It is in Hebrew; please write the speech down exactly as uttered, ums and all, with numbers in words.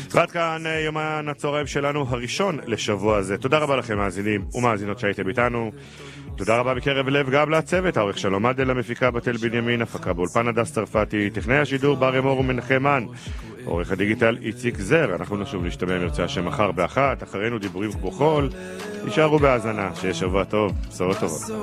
ועד כאן יומן הצהריים שלנו הראשון לשבוע הזה. תודה רבה לכם מאזינים ומאזינות שהייתם איתנו. תודה רבה בקרב לב גם לצוות, העורך שלום עדל, המפיקה בתל בנימין, הפקה באולפן הדס צרפתי, טכנאי השידור בר אמור ומנחם מן, עורך הדיגיטל איציק זר. אנחנו נשוב להשתמע מרצה השם מחר באחת, אחרינו דיבורים כמו חול. נשארו בהאזנה, שיהיה שבוע טוב, בשורות טובות.